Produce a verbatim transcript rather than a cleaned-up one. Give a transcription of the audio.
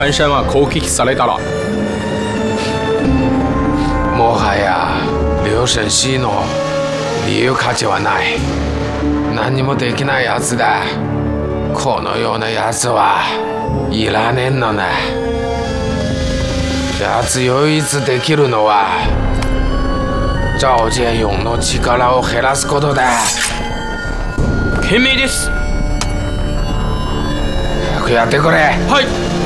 関山は攻撃されたらもはや両神氏の理由価値はない。何もできないやつだ。このようなやつはいらねえのな。やつ唯一できるのは赵建勇の力を減らすことだ。 賢明です。 早くやってくれ。 はい。